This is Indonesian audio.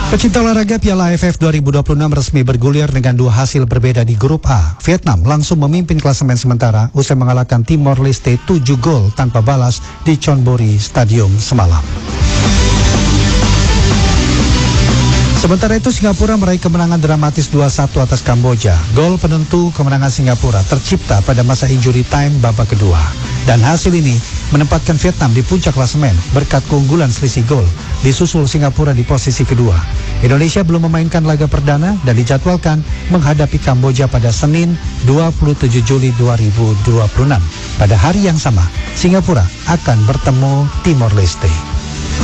Pecinta olahraga Piala AFF 2026 resmi bergulir dengan dua hasil berbeda di grup A. Vietnam langsung memimpin klasemen sementara usai mengalahkan Timor Leste 7 gol tanpa balas di Chonburi Stadium semalam. Sementara itu Singapura meraih kemenangan dramatis 2-1 atas Kamboja. Gol penentu kemenangan Singapura tercipta pada masa injury time babak kedua. Dan hasil ini menempatkan Vietnam di puncak klasemen berkat keunggulan selisih gol. Disusul Singapura di posisi kedua. Indonesia belum memainkan laga perdana dan dijadwalkan menghadapi Kamboja pada Senin 27 Juli 2026. Pada hari yang sama, Singapura akan bertemu Timor Leste.